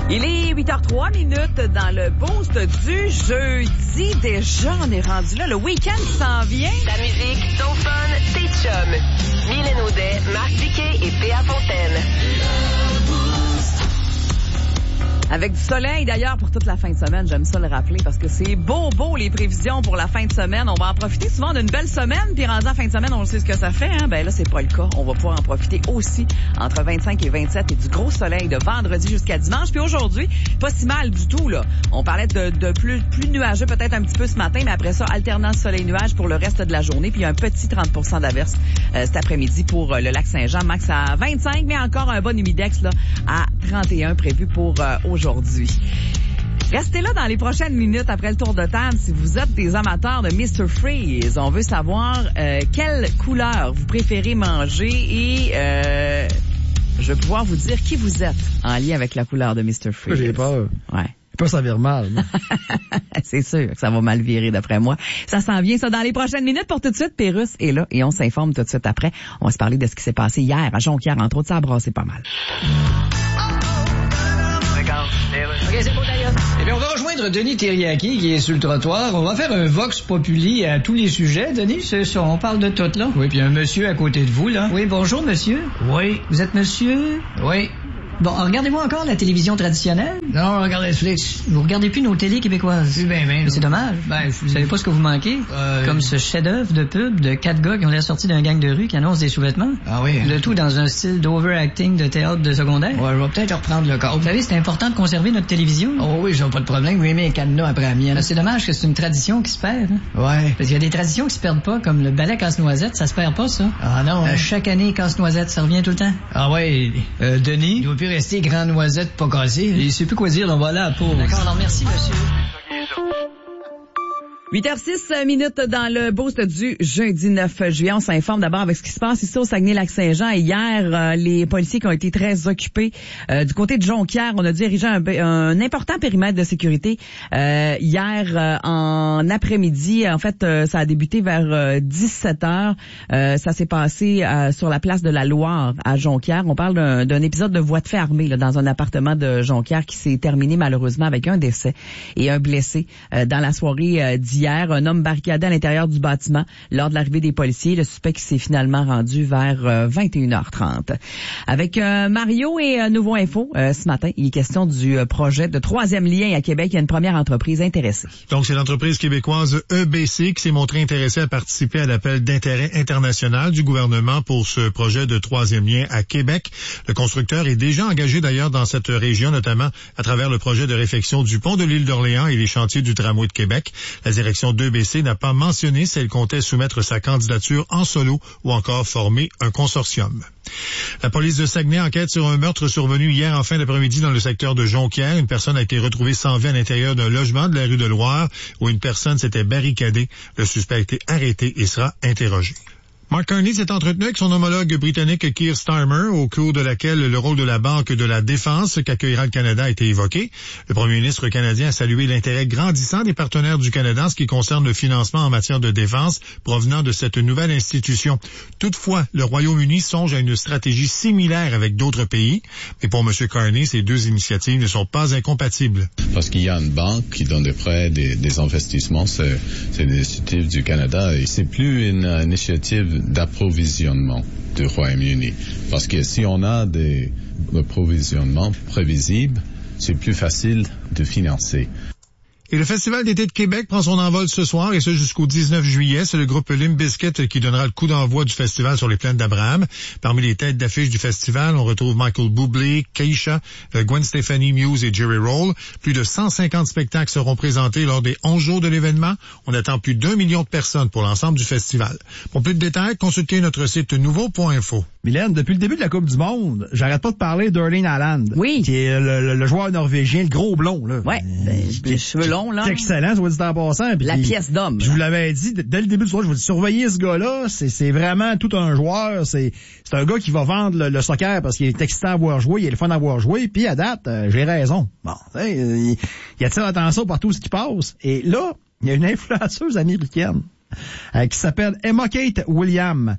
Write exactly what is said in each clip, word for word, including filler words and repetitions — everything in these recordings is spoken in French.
Il est huit heures trois minutes dans le boost du jeudi. Déjà, on est rendu là. Le week-end s'en vient. Ta musique, ton fun, tes chums. Mylène Audet, Marc Diquet et Péa Fontaine. Avec du soleil, d'ailleurs, pour toute la fin de semaine. J'aime ça le rappeler parce que c'est beau, beau, les prévisions pour la fin de semaine. On va en profiter souvent d'une belle semaine, puis rendu en fin de semaine, on sait ce que ça fait. Hein? Ben là, c'est pas le cas. On va pouvoir en profiter aussi entre vingt-cinq et vingt-sept et du gros soleil de vendredi jusqu'à dimanche. Puis aujourd'hui, pas si mal du tout, là. On parlait de, de plus, plus nuageux peut-être un petit peu ce matin, mais après ça, alternance soleil-nuage pour le reste de la journée. Puis un petit trente pour cent d'averse euh, cet après-midi pour euh, le lac Saint-Jean. Max à vingt-cinq, mais encore un bon humidex là, à trente et un prévu pour euh, aujourd'hui. Aujourd'hui. Restez là dans les prochaines minutes après le tour de table si vous êtes des amateurs de mister Freeze. On veut savoir euh, quelle couleur vous préférez manger et euh, je vais pouvoir vous dire qui vous êtes en lien avec la couleur de mister Freeze. J'ai peur. Ouais. Pas ça vire mal. C'est sûr que ça va mal virer d'après moi. Ça s'en vient, ça, dans les prochaines minutes. Pour tout de suite, Pérusse est là et on s'informe tout de suite après. On va se parler de ce qui s'est passé hier à Jonquière. Entre autres, ça a brassé pas mal. OK, c'est bon, d'ailleurs. Eh bien, on va rejoindre Denis Terriaki, qui est sur le trottoir. On va faire un vox populi à tous les sujets. Denis, c'est ça, on parle de tout, là. Oui, puis un monsieur à côté de vous, là. Oui, bonjour, monsieur. Oui. Vous êtes monsieur? Oui. Bon, regardez-vous encore la télévision traditionnelle? Non, on regarde Netflix. Vous regardez plus nos télés québécoises? Oui, ben, ben. C'est dommage. Ben, vous savez pas ce que vous manquez? Euh... Comme ce chef-d'œuvre de pub de quatre gars qui ont l'air sortis d'un gang de rue qui annonce des sous-vêtements. Ah oui. Le tout dans un style d'overacting de théâtre de secondaire. Ouais, je vais peut-être reprendre le cadre. Vous savez, c'est important de conserver notre télévision. Oh oui, j'ai pas de problème. Oui, mais un cadenas après la mienne. C'est dommage que c'est une tradition qui se perd. Hein? Ouais. Parce qu'il y a des traditions qui se perdent pas, comme le ballet casse-noisette, ça se perd pas, ça. Ah non. Euh, chaque année, casse-noisette, ça revient tout le temps. Ah ouais. Euh, Denis? Il doit plus rester grand noisette pas cassé. Il sait plus quoi dire, on va là à la pause. D'accord, alors merci, monsieur. huit heures six minutes dans le boost du jeudi neuf juillet. On s'informe d'abord avec ce qui se passe ici au Saguenay-Lac-Saint-Jean. Et hier, euh, les policiers qui ont été très occupés euh, du côté de Jonquière, on a dirigé un, un important périmètre de sécurité euh, hier euh, en après-midi. En fait, euh, ça a débuté vers euh, dix-sept heures. Euh, ça s'est passé euh, sur la place de la Loire à Jonquière. On parle d'un, d'un épisode de voie de fait armée là, dans un appartement de Jonquière qui s'est terminé malheureusement avec un décès et un blessé euh, dans la soirée euh, d'hier. Hier, un homme barricadé à l'intérieur du bâtiment lors de l'arrivée des policiers. Le suspect qui s'est finalement rendu vers euh, vingt et une heures trente. Avec euh, Mario et euh, Nouveau Info, euh, ce matin, il est question du euh, projet de troisième lien à Québec. Il y a une première entreprise intéressée. Donc, c'est l'entreprise québécoise E B C qui s'est montrée intéressée à participer à l'appel d'intérêt international du gouvernement pour ce projet de troisième lien à Québec. Le constructeur est déjà engagé d'ailleurs dans cette région, notamment à travers le projet de réfection du pont de l'île d'Orléans et les chantiers du tramway de Québec. La direction d'E B C n'a pas mentionné si elle comptait soumettre sa candidature en solo ou encore former un consortium. La police de Saguenay enquête sur un meurtre survenu hier en fin d'après-midi dans le secteur de Jonquière. Une personne a été retrouvée sans vie à l'intérieur d'un logement de la rue de Loire où une personne s'était barricadée. Le suspect a été arrêté et sera interrogé. Mark Carney s'est entretenu avec son homologue britannique Keir Starmer, au cours de laquelle le rôle de la Banque de la Défense qu'accueillera le Canada a été évoqué. Le premier ministre canadien a salué l'intérêt grandissant des partenaires du Canada en ce qui concerne le financement en matière de défense provenant de cette nouvelle institution. Toutefois, le Royaume-Uni songe à une stratégie similaire avec d'autres pays. Mais pour M. Carney, ces deux initiatives ne sont pas incompatibles. Parce qu'il y a une banque qui donne des prêts, des, des investissements, c'est, c'est l'initiative du Canada et c'est plus une uh, initiative d'approvisionnement du Royaume-Uni. Parce que si on a des approvisionnements prévisibles, c'est plus facile de financer. Et le Festival d'été de Québec prend son envol ce soir, et ce jusqu'au dix-neuf juillet. C'est le groupe Limp Bizkit qui donnera le coup d'envoi du festival sur les plaines d'Abraham. Parmi les têtes d'affiche du festival, on retrouve Michael Bublé, Keisha, Gwen Stefani, Muse et Jerry Roll. Plus de cent cinquante spectacles seront présentés lors des onze jours de l'événement. On attend plus d'un million de personnes pour l'ensemble du festival. Pour plus de détails, consultez notre site nouveau point info. Mylène, depuis le début de la Coupe du Monde, j'arrête pas de parler d'Erling Haaland. Oui. Qui est le, le, le joueur norvégien, le gros blond, là. Ouais. Ben, les cheveux longs, là. C'est excellent, ça va dire en passant. La puis, pièce d'homme. Je vous l'avais dit, dès le début du soir, je vous dis, surveillez ce gars-là, c'est, c'est vraiment tout un joueur. C'est, c'est un gars qui va vendre le, le soccer parce qu'il est excitant à voir jouer, il est le fun à voir jouer, puis à date, euh, j'ai raison. Bon, il, il attire l'attention par tout ce qui passe. Et là, il y a une influenceuse américaine euh, qui s'appelle Emma Kate Williams,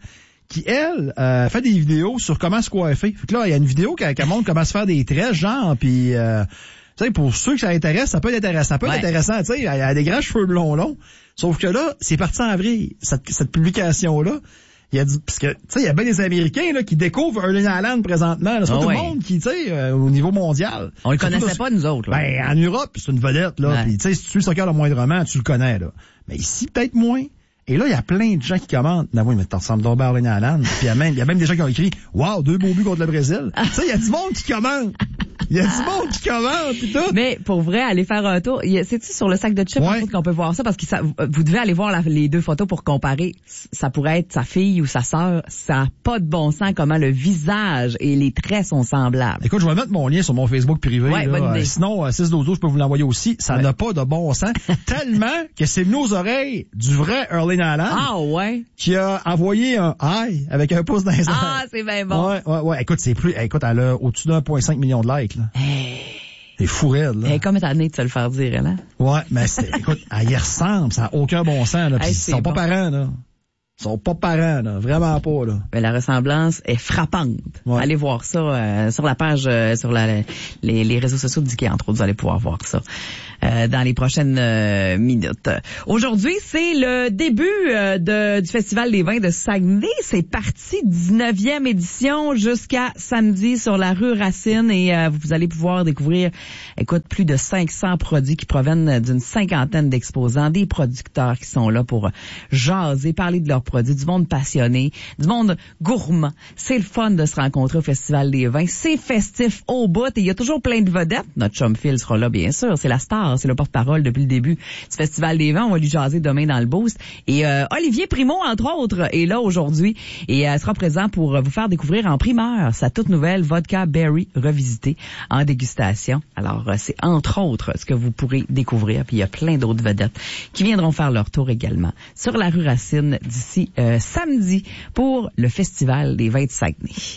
qui, elle, euh, fait des vidéos sur comment se coiffer. Fait que là, il y a une vidéo qui, qui montre comment se faire des tresses, genre, puis euh, tu sais, pour ceux que ça intéresse, ça peut être intéressant. Ça peut ouais. être intéressant, tu sais, elle a des grands cheveux blonds longs. Sauf que là, c'est parti en vrille, cette, cette publication-là. Il y a du, parce que, tu sais, il y a bien des Américains, là, qui découvrent Erling Haaland présentement, là. C'est pas oh tout ouais. le monde qui, tu sais, euh, au niveau mondial. On le Surtout connaissait dans, pas, nous autres, là. Ben, en Europe, c'est une vedette, là. Ouais. Puis, tu sais, si tu suis le soccer le moindrement, tu le connais, là. Mais ici, peut-être moins. Et là, il y a plein de gens qui commentent. Ben oui, mais t'en ressembles donc à Erling Haaland. Puis il y a même, il y a même des gens qui ont écrit, wow, deux beaux buts contre le Brésil. Tu sais, il y a du monde qui commente. Il y a du monde qui commente pis tout. Mais pour vrai, aller faire un tour, c'est-tu sur le sac de chips ouais. qu'on peut voir ça? Parce que ça, vous devez aller voir la, les deux photos pour comparer. Ça pourrait être sa fille ou sa sœur. Ça n'a pas de bon sens comment le visage et les traits sont semblables. Écoute, je vais mettre mon lien sur mon Facebook privé. Ouais, là. bonne idée. Euh, sinon, six douze douze, je peux vous l'envoyer aussi. Ça ouais. n'a pas de bon sens. Tellement que c'est venu aux oreilles du vrai Erling Haaland. Ah ouais? Qui a envoyé un hi avec un pouce dans les airs. Ah, c'est bien bon. Ouais, ouais, ouais. Écoute, c'est plus, écoute, elle a au-dessus d'un virgule cinq million de likes, là. Hey. C'est fou raide, là. Hey, comme t'as amené de te le faire dire, là. Ouais, mais c'est, écoute, elle y ressemble, ça n'a aucun bon sens, là. Pis hey, ils sont bon. pas parents, là. Ils sont pas parents, là. Vraiment pas, là. Mais la ressemblance est frappante. Ouais. Allez voir ça euh, sur la page, euh, sur la, les, les réseaux sociaux d'I K E A, entre autres, vous allez pouvoir voir ça euh, dans les prochaines euh, minutes. Aujourd'hui, c'est le début euh, de, du Festival des vins de Saguenay. C'est parti, dix-neuvième édition jusqu'à samedi sur la rue Racine et euh, vous allez pouvoir découvrir, écoute, plus de cinq cents produits qui proviennent d'une cinquantaine d'exposants, des producteurs qui sont là pour jaser, parler de leurs produits, du monde passionné, du monde gourmand. C'est le fun de se rencontrer au Festival des vins. C'est festif au bout et il y a toujours plein de vedettes. Notre chum Phil sera là, bien sûr. C'est la star, c'est le porte-parole depuis le début du Festival des vins. On va lui jaser demain dans le boost. Et euh, Olivier Primo, entre autres, est là aujourd'hui et euh, sera présent pour vous faire découvrir en primeur sa toute nouvelle vodka berry revisitée en dégustation. Alors, euh, c'est entre autres ce que vous pourrez découvrir. Puis il y a plein d'autres vedettes qui viendront faire leur tour également sur la rue Racine d'ici Euh, samedi pour le Festival des vins de Saguenay.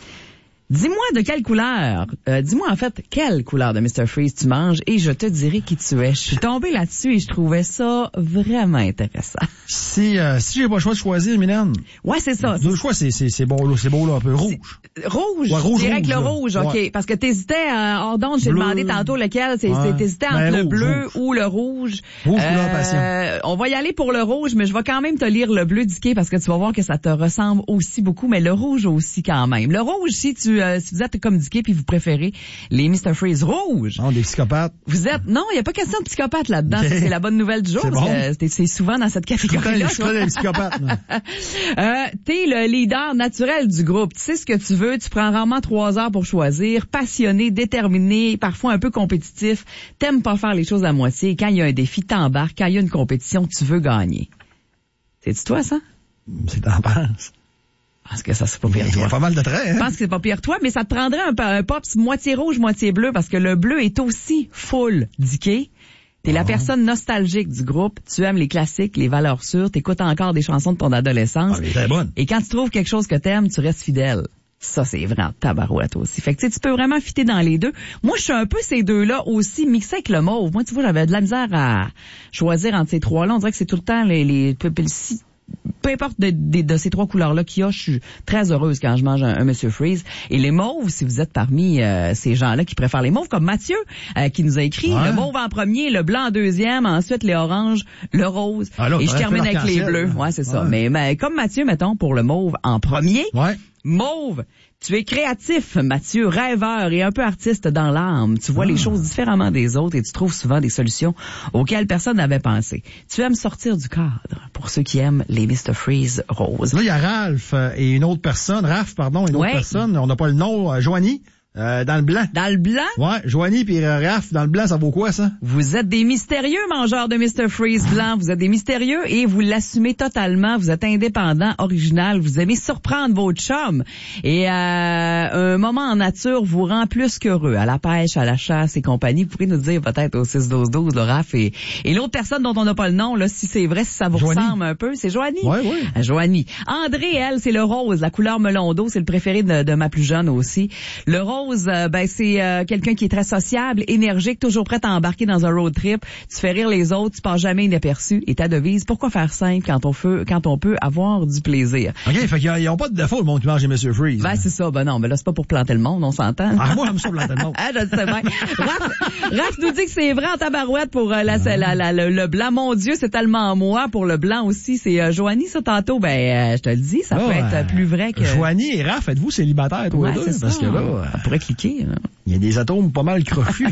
Dis-moi de quelle couleur, euh, dis-moi en fait quelle couleur de mister Freeze tu manges et je te dirai qui tu es. Je suis tombée là-dessus et je trouvais ça vraiment intéressant. Si euh, si j'ai pas le choix de choisir, Mylène. Ouais, c'est ça. Deux choix, c'est c'est c'est beau là, c'est beau là un peu rouge. Rouge, ouais, rouge, direct rouge, le là. rouge, OK. Ouais. Parce que t'hésitais, euh, hors d'onde, j'ai Bleu. demandé tantôt lequel, c'est, Ouais. c'est, t'hésitais entre Ben, le rouge, bleu rouge. ou le rouge. Rouge, couleur passion. On va y aller pour le rouge, mais je vais quand même te lire le bleu d'Ikea parce que tu vas voir que ça te ressemble aussi beaucoup, mais le rouge aussi quand même. Le rouge, si tu, euh, si vous êtes comme Ikea puis vous préférez les mister Freeze rouges. Non, des psychopathes. Vous êtes, non, il n'y a pas question de psychopathe là-dedans. Okay. Ça, c'est la bonne nouvelle du jour. C'est parce bon. que c'est, c'est souvent dans cette catégorie-là. Je connais les psychopathes. euh, t'es le leader naturel du groupe. Tu sais ce que tu veux. Tu prends rarement trois heures pour choisir. Passionné, déterminé, parfois un peu compétitif. T'aimes pas faire les choses à moitié. Quand il y a un défi, t'embarques. Quand il y a une compétition, tu veux gagner. C'est-tu toi, ça? C'est t'en penses. Parce que ça, c'est pas pire Il y toi. a pas mal de traits, hein? Je pense que c'est pas pire toi, mais ça te prendrait un, un pops moitié rouge, moitié bleu, parce que le bleu est aussi full d'Ikea. T'es la personne nostalgique du groupe, tu aimes les classiques, les valeurs sûres, t'écoutes encore des chansons de ton adolescence. Ah, mais très bonne. Et quand tu trouves quelque chose que t'aimes, tu restes fidèle. Ça, c'est vraiment tabarouette aussi. Fait que tu sais, tu peux vraiment fitter dans les deux. Moi, je suis un peu ces deux-là aussi, mixés avec le mauve. Moi, tu vois, j'avais de la misère à choisir entre ces trois-là. On dirait que c'est tout le temps les... les si, peu importe de, de, de ces trois couleurs-là qu'il y a, je suis très heureuse quand je mange un, un Monsieur Freeze. Et les mauves, si vous êtes parmi euh, ces gens-là qui préfèrent les mauves, comme Mathieu, euh, qui nous a écrit ouais. le mauve en premier, le blanc en deuxième, ensuite les oranges, le rose, ah, là, et je termine avec les bleus. Ouais, c'est ça. Ouais. Mais, mais comme Mathieu, mettons, pour le mauve en premier, Ouais. mauve, tu es créatif, Mathieu, rêveur et un peu artiste dans l'âme. Tu vois ah. les choses différemment des autres et tu trouves souvent des solutions auxquelles personne n'avait pensé. Tu aimes sortir du cadre, pour ceux qui aiment les mister Freeze roses. Là, il y a Ralph euh, et une autre personne, Raph, pardon, une autre Ouais. personne, on n'a pas le nom, euh, Joanie, euh, dans le blanc. Dans le blanc, Ouais, Joanie puis euh, Raph, dans le blanc, ça vaut quoi, ça? vous êtes des mystérieux mangeurs de mister Freeze blanc. Vous êtes des mystérieux et vous l'assumez totalement. Vous êtes indépendant, original. Vous aimez surprendre vos chums. Et euh, un moment en nature vous rend plus qu'heureux. À la pêche, à la chasse et compagnie. Vous pourrez nous dire peut-être au six douze douze, le Raph. Et, et l'autre personne dont on n'a pas le nom, là, si c'est vrai, si ça vous Joanie. ressemble un peu, c'est Joanie. Ouais, ouais. Joanie. André, elle, c'est le rose. La couleur melon d'eau, c'est le préféré de, de ma plus jeune aussi. Le rose, Rose, euh, ben c'est euh, quelqu'un qui est très sociable, énergique, toujours prêt à embarquer dans un road trip. Tu fais rire les autres, tu passes jamais inaperçu. Et ta devise, pourquoi faire simple quand on peut, quand on peut avoir du plaisir? OK, fait qu'ils n'ont pas de défaut, le monde qui mange chez monsieur Freeze. Ben c'est ça, ben non, ben là c'est pas pour planter le monde, on s'entend. Ah, moi j'aime ça planter le monde. Ah, je le sais bien. Raph, Raph nous dit que c'est vrai en tabarouette pour euh, la, la, la, la, le, le blanc. Mon Dieu, c'est tellement moi. Pour le blanc aussi, c'est euh, Joanie, ça, tantôt. Ben, euh, je te le dis, ça oh, peut être euh, plus vrai que... Joanie et Raph, êtes-vous célibataires, toi ouais, deux? C'est Parce ça, que là... on pourrait cliquer. Là. Il y a des atomes pas mal crochus.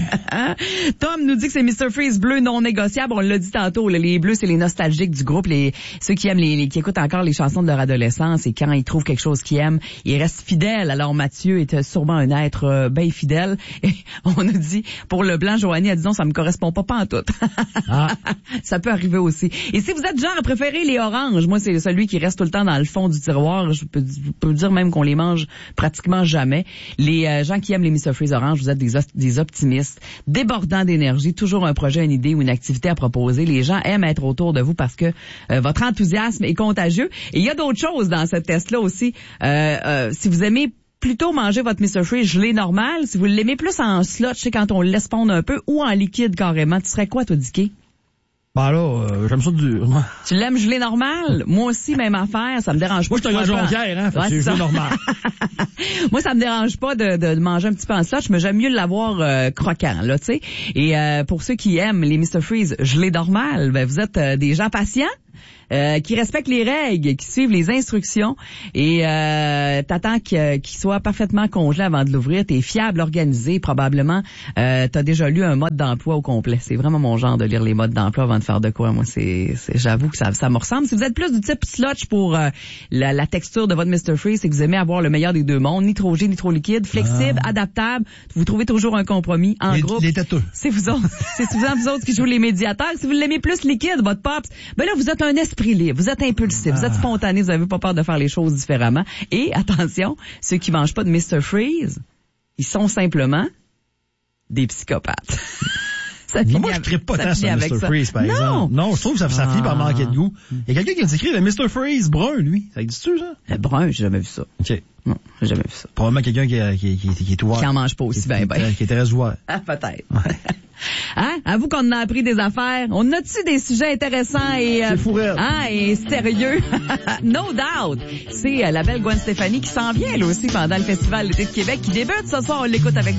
Tom nous dit que c'est mister Freeze bleu non négociable. On l'a dit tantôt, là, les bleus, c'est les nostalgiques du groupe, les ceux qui aiment, les, les qui écoutent encore les chansons de leur adolescence et quand ils trouvent quelque chose qu'ils aiment, ils restent fidèles. Alors Mathieu était sûrement un être euh, bien fidèle. Et on nous dit, pour le blanc, Joanie a dit non, ça me correspond pas, pas en tout. Ah. Ça peut arriver aussi. Et si vous êtes genre à préférer les oranges, moi c'est celui qui reste tout le temps dans le fond du tiroir. Je peux, je peux dire même qu'on les mange pratiquement jamais. Les euh, gens qui aiment les mister Freeze orange, vous êtes des, des optimistes, débordants d'énergie, toujours un projet, une idée ou une activité à proposer. Les gens aiment être autour de vous parce que euh, votre enthousiasme est contagieux. Et il y a d'autres choses dans ce test-là aussi. Euh, euh, si vous aimez plutôt manger votre mister Freeze gelé normal, si vous l'aimez plus en slot, je sais quand on le laisse pondre un peu, ou en liquide carrément, tu serais quoi toi, Dicky? Ben là, euh, j'aime ça dur. Moi. Tu l'aimes gelé normal? Moi aussi, même affaire, ça me dérange pas. Moi, je suis un gars de Jonquière, hein, fait ouais, c'est gelé normal. Moi, ça me dérange pas de, de, de manger un petit peu en slotch, mais j'aime mieux l'avoir euh, croquant, là, tu sais. Et euh, pour ceux qui aiment les mister Freeze gelé normal, ben vous êtes euh, des gens patients. Euh, qui respectent les règles, qui suivent les instructions et euh, t'attends qu'il, qu'il soit parfaitement congelé avant de l'ouvrir. T'es fiable, organisé, probablement euh, t'as déjà lu un mode d'emploi au complet. C'est vraiment mon genre de lire les modes d'emploi avant de faire de quoi. Moi, c'est, c'est j'avoue que ça, ça me ressemble. Si vous êtes plus du type slotch pour euh, la, la texture de votre mister Freeze, c'est que vous aimez avoir le meilleur des deux mondes, ni trop gelé, ni trop liquide, flexible, ah. adaptable. Vous trouvez toujours un compromis en les, groupe. Les têteux. C'est vous autres, c'est souvent vous autres qui jouez les médiateurs. Si vous l'aimez plus liquide, votre pops, ben là vous êtes un esprit libre, vous êtes impulsif, ah. vous êtes spontané, vous n'avez pas peur de faire les choses différemment. Et attention, ceux qui mangent pas de mister Freeze, ils sont simplement des psychopathes. Ça finit moi, je ne trippe pas tant sur mister Freeze, par non. exemple. Non, je trouve que ça, ça ah. finit par manquer de goût. Il y a quelqu'un qui a écrit le mister Freeze brun, lui. Ça existe-tu, ça? Le brun, j'ai jamais vu ça. OK. Non, j'ai jamais vu ça. Probablement quelqu'un qui, qui, qui, qui est ouvert. Qui en mange pas aussi bien, ben. Qui est très ouvert. Ah, peut-être. Ouais. Hein? Avoue qu'on en a appris des affaires. On a-tu des sujets intéressants et, euh, c'est fourré. Hein, et sérieux? No doubt. C'est euh, la belle Gwen Stefani qui s'en vient, elle aussi, pendant le Festival d'été de Québec, qui débute ce soir. On l'écoute avec